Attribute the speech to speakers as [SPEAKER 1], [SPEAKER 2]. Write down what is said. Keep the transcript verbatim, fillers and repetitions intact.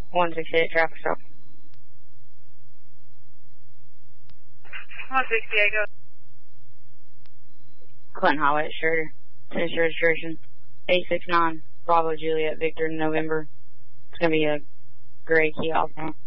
[SPEAKER 1] one sixty-eight traffic stop.
[SPEAKER 2] one sixty-eight, go.
[SPEAKER 1] Clinton Highway, Schroeder. Finish registration. eight six nine, Bravo Juliet, Victor, November. It's going to be a gray Kia Altima.